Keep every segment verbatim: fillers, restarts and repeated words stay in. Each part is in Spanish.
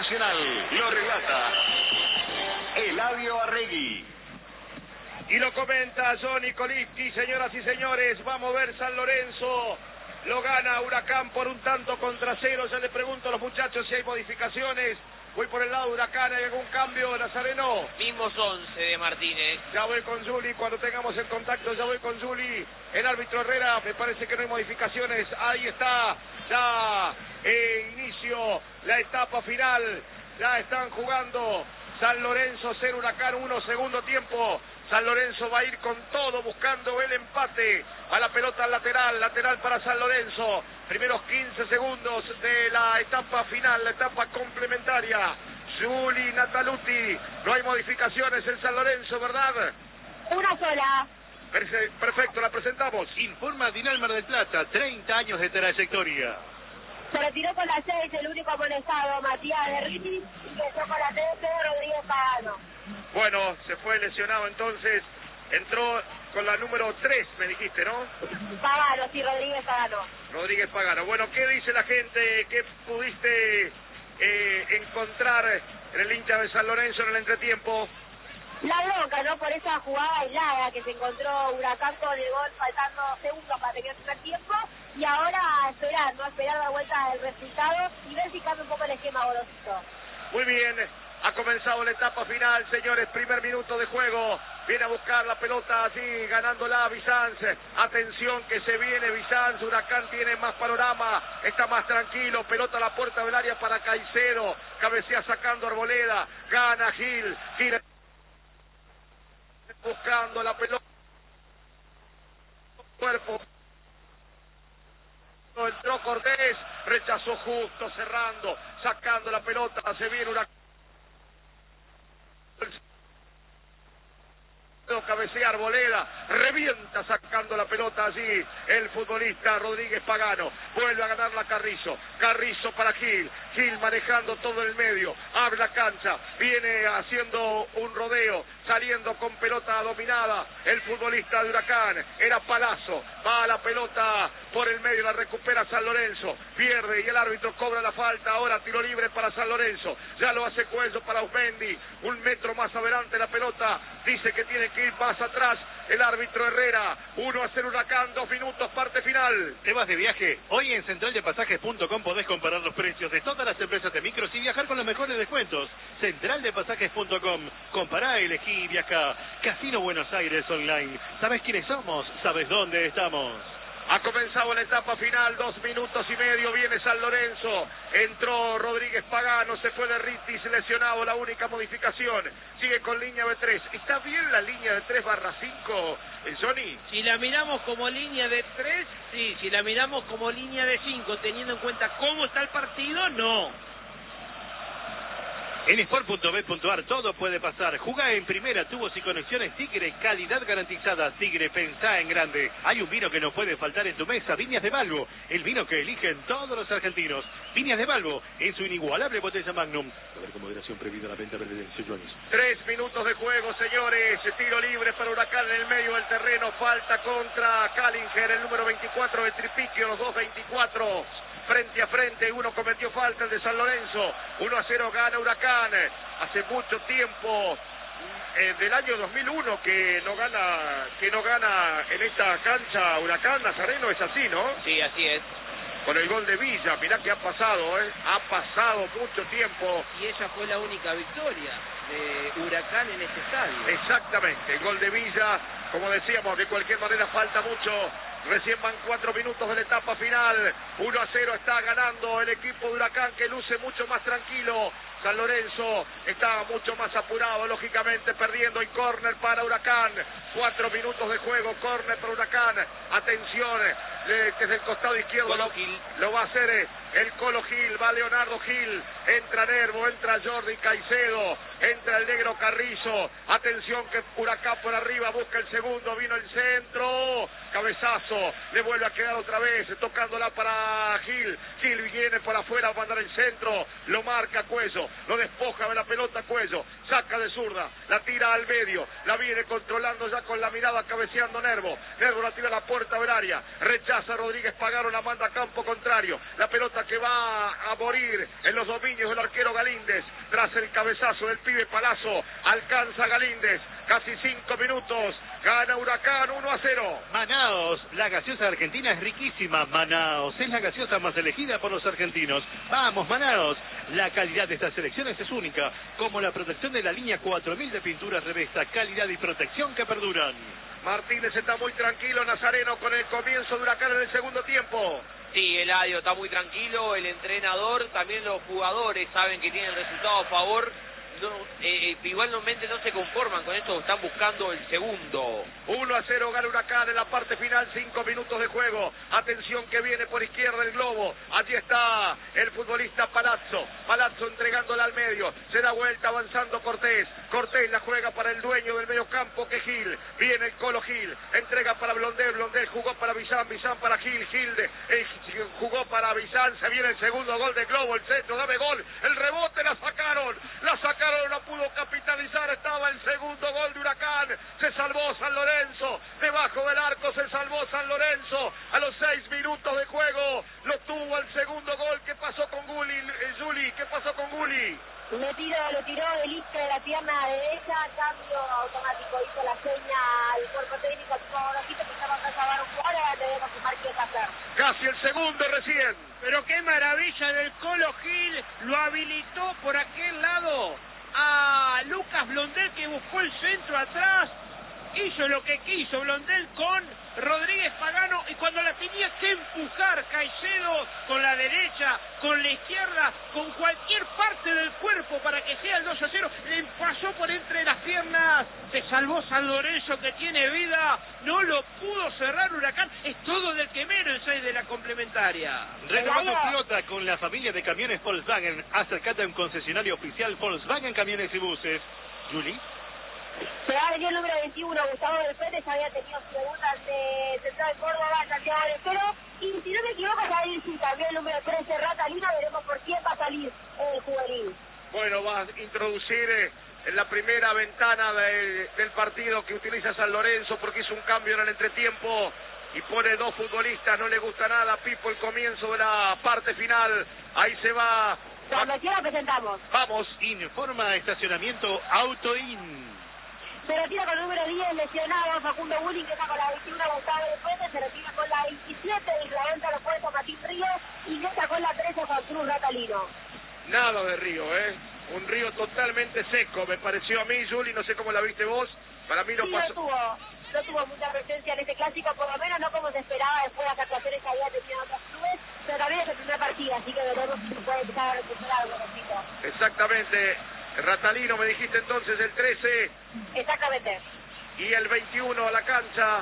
Nacional. Lo relata Eladio Arregui. Y lo comenta Johnny Kolitsky, señoras y señores. Vamos a ver San Lorenzo. Lo gana Huracán por un tanto contra cero. Ya le pregunto a los muchachos si hay modificaciones. Voy por el lado de Huracán, ¿hay algún cambio, Nazareno? Mismos once de Martínez. Ya voy con Juli, cuando tengamos el contacto ya voy con Juli. El árbitro Herrera, me parece que no hay modificaciones. Ahí está, ya eh, inicio la etapa final. Ya están jugando San Lorenzo cero, Huracán uno, segundo tiempo. San Lorenzo va a ir con todo buscando el empate. A la pelota lateral, lateral para San Lorenzo. Primeros quince segundos de la etapa final, la etapa complementaria. Juli Nataluti, no hay modificaciones en San Lorenzo, ¿verdad? Una sola. Perfecto, la presentamos. Informa Dinal Mar del Plata, treinta años de trayectoria. Se retiró con la seis el único amonestado, Matías de Riti, y empezó con la trece, Rodríguez Pagano. Bueno, se fue lesionado entonces, entró con la número tres, me dijiste, ¿no? Pagano, sí, Rodríguez Pagano. Rodríguez Pagano. Bueno, ¿qué dice la gente? ¿Qué pudiste eh, encontrar en el hincha de San Lorenzo en el entretiempo? La bronca, ¿no? Por esa jugada aislada que se encontró Huracán con el gol faltando segundos para terminar el primer tiempo. Y ahora a esperar, ¿no? A esperar la vuelta del resultado y ver si cambia un poco el esquema, Gorosito. Muy bien. Ha comenzado la etapa final, señores, primer minuto de juego. Viene a buscar la pelota así, ganándola Bizanz. Atención que se viene Bizanz. Huracán tiene más panorama, está más tranquilo. Pelota a la puerta del área para Caicedo. Cabecea sacando Arboleda. Gana Gil. Gil buscando la pelota. Cuerpo. Entró Cortés. Rechazó justo, cerrando, sacando la pelota. Se viene Huracán. Cabecea Arboleda, revienta sacando la pelota allí el futbolista Rodríguez Pagano, vuelve a ganar la Carrizo, Carrizo para Gil, Gil manejando todo el medio, abre la cancha, viene haciendo un rodeo, saliendo con pelota dominada, el futbolista de Huracán, era Palazzo, va a la pelota por el medio, la recupera San Lorenzo, pierde y el árbitro cobra la falta, ahora tiro libre para San Lorenzo, ya lo hace Cuello para Usmendi, un metro más adelante la pelota, dice que tiene que ir más atrás el árbitro Herrera. Uno a cero Huracán, dos minutos, parte final. ¿Te vas de viaje? Hoy en central de pasajes punto com podés comparar los precios de todas las empresas de micros y viajar con los mejores descuentos. central de pasajes punto com. Compará, elegí y viajá. Casino Buenos Aires Online. ¿Sabés quiénes somos? ¿Sabés dónde estamos? Ha comenzado la etapa final, dos minutos y medio, viene San Lorenzo, entró Rodríguez Pagano, se fue de Ritis, lesionado, la única modificación, sigue con línea de tres. ¿Está bien la línea de tres barra cinco, Johnny? Si la miramos como línea de tres, sí, si la miramos como línea de cinco, teniendo en cuenta cómo está el partido, no. En sport punto bet punto ar todo puede pasar. Jugá en primera, tubos y conexiones Tigre, calidad garantizada. Tigre, pensá en grande. Hay un vino que no puede faltar en tu mesa, Viñas de Balbo, el vino que eligen todos los argentinos. Viñas de Balbo, en su inigualable botella Magnum. A ver, con moderación prohibida la venta de Jones. Tres minutos de juego, señores. Tiro libre para Huracán en el medio del terreno. Falta contra Callinger, el número veinticuatro de Tripiquio, los dos veinticuatro. Frente a frente, uno cometió falta, el de San Lorenzo. uno a cero gana Huracán. Hace mucho tiempo, eh, del año dos mil uno, que no gana que no gana en esta cancha Huracán. Nazareno, es así, ¿no? Sí, así es. Con el gol de Villa, mirá que ha pasado, ¿eh? Ha pasado mucho tiempo. Y ella fue la única victoria de Huracán en este estadio. Exactamente, el gol de Villa, como decíamos, de cualquier manera falta mucho. Recién van cuatro minutos de la etapa final. uno a cero está ganando el equipo de Huracán, que luce mucho más tranquilo. San Lorenzo está mucho más apurado, lógicamente perdiendo, y córner para Huracán. Cuatro minutos de juego, córner para Huracán. Atención, eh, desde el costado izquierdo lo, lo va a hacer eh, el Colo Gil, va Leonardo Gil, entra Nervo, entra Jordi Caicedo, entra el negro Carrizo. Atención que Huracán por arriba busca el segundo, vino el centro, cabezazo, le vuelve a quedar otra vez, tocándola para Gil. Gil viene por afuera a mandar el centro, lo marca Cuello, lo despoja de la pelota Cuello, saca de zurda, la tira al medio, la viene controlando ya con la mirada, cabeceando Nervo. Nervo la tira a la puerta del área, rechaza rechaza Rodríguez Pagano, la manda a campo contrario. La pelota que va a morir en los dominios del arquero Galíndez. Tras el cabezazo del pibe Palazzo, alcanza Galíndez. Casi cinco minutos. Gana Huracán uno a cero. Manaos, la gaseosa argentina es riquísima. Manaos es la gaseosa más elegida por los argentinos. Vamos, Manaos. La calidad de estas selecciones es única, como la protección de la línea cuatro mil de pinturas Revesta, calidad y protección que perduran. Martínez está muy tranquilo, Nazareno, con el comienzo de Huracán en el segundo tiempo. Sí, Eladio está muy tranquilo, el entrenador, también los jugadores saben que tienen el resultado a favor. No, eh, igualmente no se conforman con esto, están buscando el segundo. uno a cero gana Huracán en la parte final, cinco minutos de juego. Atención que viene por izquierda el globo. Allí está el futbolista Palazzo. Palazzo entregándola al medio. Se da vuelta avanzando Cortés. Cortés la juega para el dueño del medio campo que Gil. Viene el Colo Gil. Entrega para Blondel. Blondel jugó para Bizán. Bizán para Gil. Gil de, eh, jugó para Bizán. Se viene el segundo gol de Globo. El centro, dame gol. El rebote la sacaron. La sacaron. No pudo capitalizar, estaba el segundo gol de Huracán, se salvó San Lorenzo, debajo del arco se salvó San Lorenzo, a los seis minutos de juego, lo tuvo el segundo gol. ¿Qué pasó con Gulli, eh, Juli? ¿Qué pasó con Gulli? Lo tiró, lo tiró del isco de la pierna derecha, cambio automático, hizo la seña al cuerpo técnico, al favorito que estaba a acabar un jugador, ahora debemos fumar qué hacer. Casi el segundo recién. Pero qué maravilla del Colo Gil, lo habilitó por aquel lado a Lucas Blondel, que buscó el centro atrás, hizo lo que quiso Blondel con Rodríguez Pagano, y cuando la tenía que empujar Caicedo con la derecha, con la izquierda, con cualquier parte del cuerpo para que sea el dos a cero, le pasó por entre las piernas, se salvó San Lorenzo que tiene vida, no lo pudo cerrar Huracán, es todo del quemero el seis de la complementaria. Renová tu flota con la familia de camiones Volkswagen. Acércate a un concesionario oficial Volkswagen Camiones y Buses. Juli. Se ha venido el número veintiuno, Gustavo del Pérez, había tenido preguntas de Central Córdoba, Santiago del Estero, y si no me equivoco, va a ir sí, también el número trece, Ratalino, veremos por quién va a salir el juvenil. Bueno, va a introducir eh, en la primera ventana de, del partido que utiliza San Lorenzo, porque hizo un cambio en el entretiempo y pone dos futbolistas, no le gusta nada a Pipo el comienzo de la parte final, ahí se va. Cuando quiera presentamos. Vamos. Informa estacionamiento Autoin. Se retira con el número diez, lesionado Facundo Bulling, que está con la veintiuno, Gustavo del Pérez, se retira con la veintisiete, y la venta lo puesto Martín Ríos, y que con la trece, Juan Cruz Ratalino. Nada de Río, ¿eh? Un Río totalmente seco, me pareció a mí, Juli, no sé cómo la viste vos, para mí no sí, pasó. No tuvo, no tuvo mucha presencia en este clásico, por lo menos no como se esperaba después de las actuaciones que había tenido en otros clubes, pero también es el primer partido, así que veremos si se puede empezar a recuperar un poquito. Exactamente. Ratalino, me dijiste entonces el trece. Exactamente. Y el veintiuno a la cancha,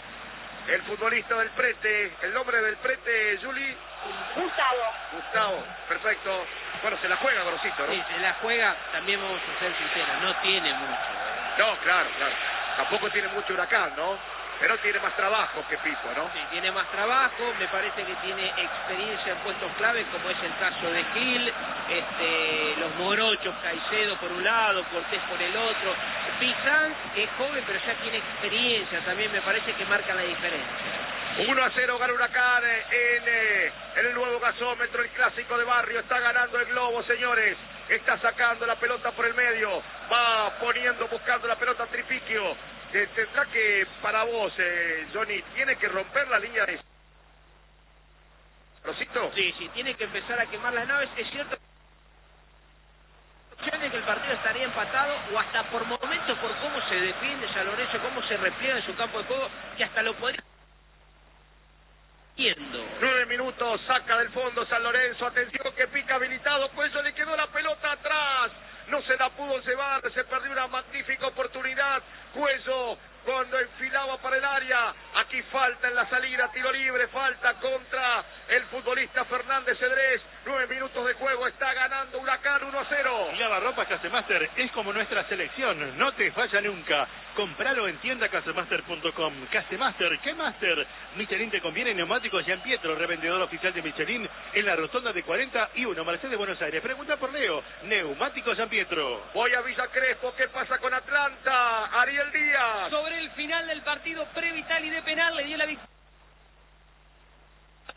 el futbolista del Prete, el nombre del Prete, Juli. Gustavo. Gustavo, perfecto. Bueno, se la juega Grosito, ¿no? Sí, se la juega, también vamos a ser sinceros, no tiene mucho. No, claro, claro. Tampoco tiene mucho Huracán, ¿no? Pero tiene más trabajo que Pipo, ¿no? Sí, tiene más trabajo, me parece que tiene experiencia en puestos claves, como es el caso de Gil, este, los morochos, Caicedo por un lado, Cortés por el otro. Bizán es joven, pero ya tiene experiencia, también me parece que marca la diferencia. uno a cero gana Huracán en, eh, en el nuevo gasómetro, el clásico de barrio. Está ganando el Globo, señores. Está sacando la pelota por el medio. Va poniendo, buscando la pelota Tripiquio. Eh, tendrá que, para vos, eh, Johnny, tiene que romper la línea de... ¿Rosito? Sí, sí, tiene que empezar a quemar las naves. Es cierto que el partido estaría empatado, o hasta por momentos, por cómo se defiende San Lorenzo, cómo se repliega en su campo de juego, que hasta lo podría... Nueve minutos, saca del fondo San Lorenzo, atención que pica habilitado, Cuello le quedó la pelota atrás, no se la pudo llevar, se perdió una magnífica oportunidad, Cuello cuando enfilaba para el área, aquí falta en la salida, tiro libre, falta contra el futbolista Fernández Cedrés, nueve minutos de juego, está ganando Huracán uno a cero. Y lavarropas Casemaster es como nuestra selección, no te falla nunca. Compralo en tienda casemaster punto com. Casemaster, ¿qué Master? Michelin te conviene, neumáticos Gian Pietro, revendedor oficial de Michelin en la rotonda de cuarenta y uno, Mercedes, Buenos Aires. Pregunta por Leo, neumáticos Gian Pietro. Voy a Villa Crespo, ¿qué pasa con Atlanta? Ariel Díaz. Sobre el final del partido, Previtali de penal le dio la victoria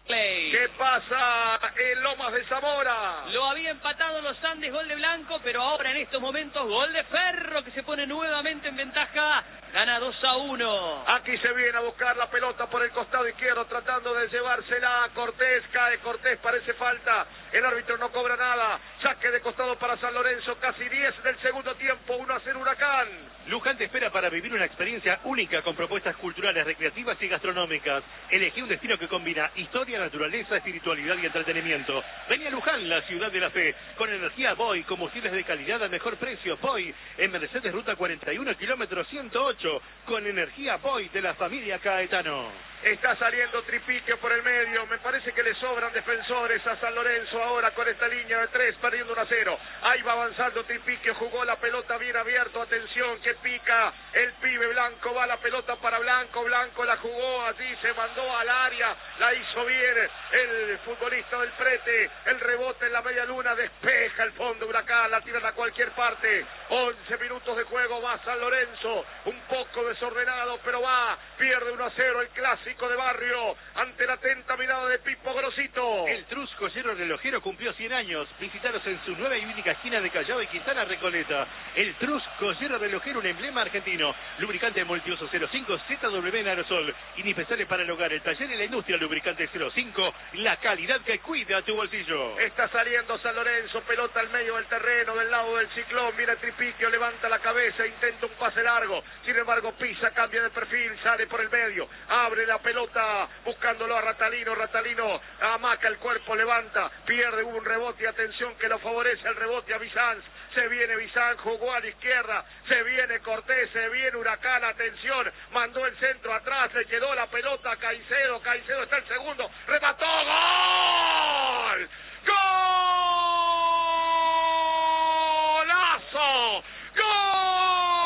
Marley. ¿Qué pasa en Lomas de Zamora? Lo había empatado los Andes, gol de Blanco, pero ahora en estos momentos gol de Ferro, que se pone nuevamente en ventaja, gana dos a uno. Aquí se viene a buscar la pelota por el costado izquierdo, tratando de llevársela a Cortés, cae Cortés, parece falta, el árbitro no cobra nada, saque de costado para San Lorenzo, casi diez del segundo tiempo, uno a cero Huracán. Luján te espera para vivir una experiencia única con propuestas culturales, recreativas y gastronómicas. Elegí un destino que combina historia, naturaleza, espiritualidad y entretenimiento. Vení a Luján, la ciudad de la fe, con energía Boy, combustibles de calidad al mejor precio. Boy, en Mercedes Ruta cuarenta y uno, kilómetro ciento ocho, con energía Boy de la familia Caetano. Está saliendo Tripiquio por el medio, me parece que le sobran defensores a San Lorenzo ahora con esta línea de tres, perdiendo uno a cero. Ahí va avanzando Tripiquio, jugó la pelota bien abierto, atención que pica el pibe Blanco, va la pelota para Blanco, Blanco la jugó allí, se mandó al área, la hizo bien el futbolista del Prete, el rebote en la media luna, despeja el fondo Huracán, la tiran a cualquier parte. once minutos de juego, va San Lorenzo, un poco desordenado, pero va, pierde uno a cero el clásico de barrio ante la atenta mirada de Pipo Grosito. El Trus Joyero Relojero cumplió cien años. Visitaros en su nueva y única esquina de Callao y Quintana Recoleta. El Trus Joyero Relojero, un emblema argentino. Lubricante multiuso cero cinco Z W en aerosol. Indispensable para el hogar, el taller y la industria. Lubricante cero cinco, la calidad que cuida tu bolsillo. Está saliendo San Lorenzo, pelota al medio del terreno, del lado del Ciclón. Mira Tripiquio, levanta la cabeza, intenta un pase largo. Sin embargo, pisa, cambia de perfil, sale por el medio, abre la pelota buscándolo a Ratalino, Ratalino amaca el cuerpo, levanta, pierde un rebote, atención que lo favorece el rebote a Bizanz, se viene Bizanz, jugó a la izquierda, se viene Cortés, se viene Huracán, atención, mandó el centro atrás, le quedó la pelota a Caicedo, Caicedo está el segundo, remató, ¡gol!